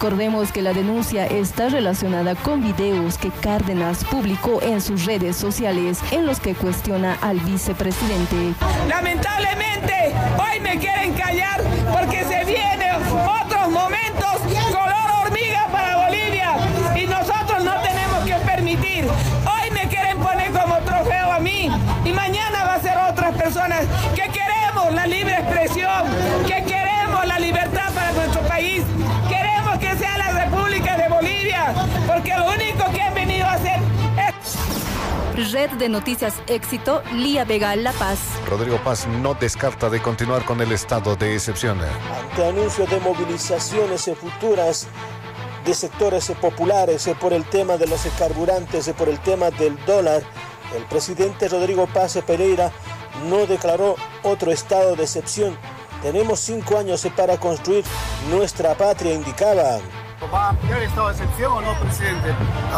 Recordemos que la denuncia está relacionada con videos que Cárdenas publicó en sus redes sociales en los que cuestiona al vicepresidente. Lamentablemente, hoy me quieren callar porque se vienen otros momentos color hormiga para Bolivia y nosotros no tenemos que permitir. Hoy me quieren poner como trofeo a mí y mañana va a ser otras personas que queremos la libre expresión, que queremos la libertad para nuestro país, queremos que sea la República de Bolivia, porque lo único que han venido a hacer es... Red de Noticias Éxito, Lía Vega, La Paz. Rodrigo Paz no descarta de continuar con el estado de excepción. Ante anuncios de movilizaciones futuras de sectores populares por el tema de los carburantes, por el tema del dólar, el presidente Rodrigo Paz Pereira no declaró otro estado de excepción. Tenemos 5 años para construir nuestra patria, indicaba. ¿Va a ampliar el estado de excepción o no, presidente?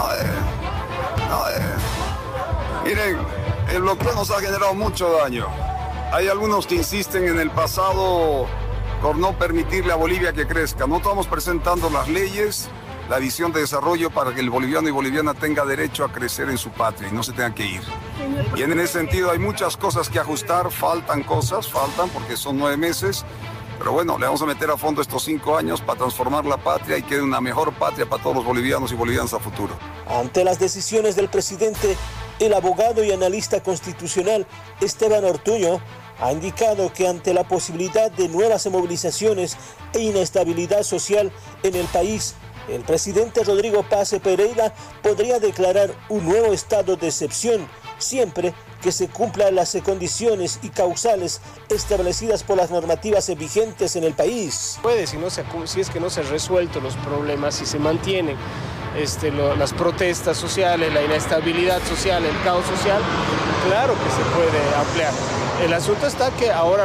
Miren, el bloqueo nos ha generado mucho daño. Hay algunos que insisten en el pasado por no permitirle a Bolivia que crezca. No estamos presentando las leyes, la visión de desarrollo para que el boliviano y boliviana tenga derecho a crecer en su patria y no se tenga que ir. Y en ese sentido hay muchas cosas que ajustar, faltan porque son 9 meses. Pero bueno, le vamos a meter a fondo estos 5 años para transformar la patria y que quede una mejor patria para todos los bolivianos y bolivianas a futuro. Ante las decisiones del presidente, el abogado y analista constitucional Esteban Ortuño ha indicado que ante la posibilidad de nuevas movilizaciones e inestabilidad social en el país, el presidente Rodrigo Paz Pereira podría declarar un nuevo estado de excepción, siempre que se cumplan las condiciones y causales establecidas por las normativas vigentes en el país. Puede, si es que no se han resuelto los problemas, si se mantienen las protestas sociales, la inestabilidad social, el caos social, claro que se puede ampliar. El asunto está que ahora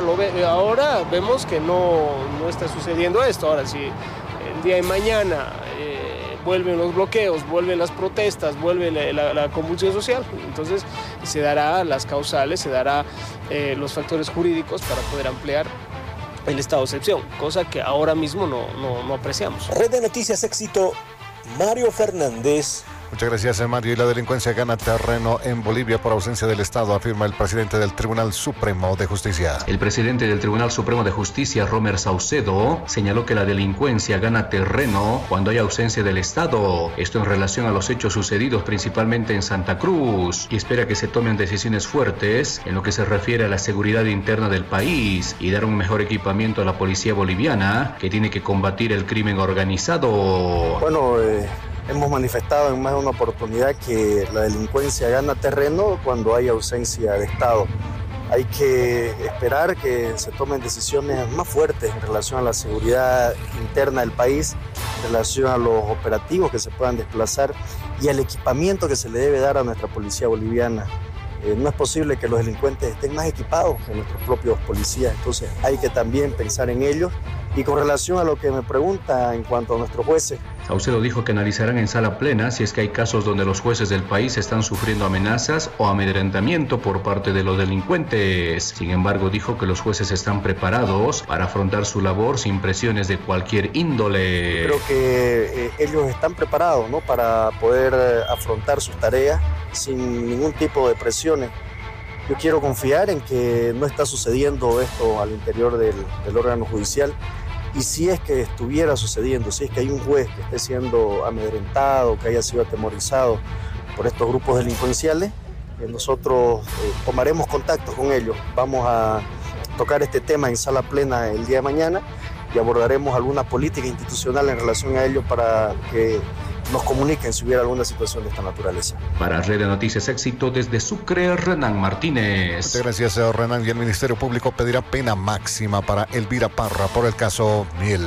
vemos que no está sucediendo esto. Ahora, si el día de mañana vuelven los bloqueos, vuelven las protestas, vuelve la convulsión social, entonces se dará las causales, se dará los factores jurídicos para poder ampliar el estado de excepción, cosa que ahora mismo no apreciamos. Red de Noticias Éxito, Mario Fernández. Muchas gracias, Mario. Y la delincuencia gana terreno en Bolivia por ausencia del Estado, afirma el presidente del Tribunal Supremo de Justicia. El presidente del Tribunal Supremo de Justicia, Romer Saucedo, señaló que la delincuencia gana terreno cuando hay ausencia del Estado. Esto en relación a los hechos sucedidos principalmente en Santa Cruz, y espera que se tomen decisiones fuertes en lo que se refiere a la seguridad interna del país y dar un mejor equipamiento a la policía boliviana, que tiene que combatir el crimen organizado. Bueno, hemos manifestado en más de una oportunidad que la delincuencia gana terreno cuando hay ausencia de Estado. Hay que esperar que se tomen decisiones más fuertes en relación a la seguridad interna del país, en relación a los operativos que se puedan desplazar y al equipamiento que se le debe dar a nuestra policía boliviana. No es posible que los delincuentes estén más equipados que nuestros propios policías, entonces hay que también pensar en ellos. Y con relación a lo que me pregunta en cuanto a nuestros jueces, Saucedo dijo que analizarán en sala plena si es que hay casos donde los jueces del país están sufriendo amenazas o amedrentamiento por parte de los delincuentes. Sin embargo, dijo que los jueces están preparados para afrontar su labor sin presiones de cualquier índole. Creo que ellos están preparados, ¿no?, para poder afrontar sus tareas sin ningún tipo de presiones. Yo quiero confiar en que no está sucediendo esto al interior del órgano judicial. Y si es que estuviera sucediendo, si es que hay un juez que esté siendo amedrentado, que haya sido atemorizado por estos grupos delincuenciales, nosotros tomaremos contacto con ellos. Vamos a tocar este tema en sala plena el día de mañana y abordaremos alguna política institucional en relación a ello para que nos comuniquen si hubiera alguna situación de esta naturaleza. Para Red de Noticias Éxito, desde Sucre, Renan Martínez. Muchas gracias, Renan. Y el Ministerio Público pedirá pena máxima para Elvira Parra por el caso Miel.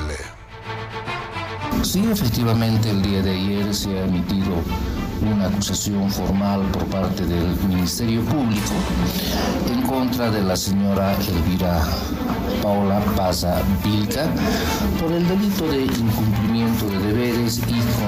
Sí, efectivamente, el día de ayer se ha emitido una acusación formal por parte del Ministerio Público en contra de la señora Elvira Paola Paza Vilca por el delito de incumplimiento de deberes y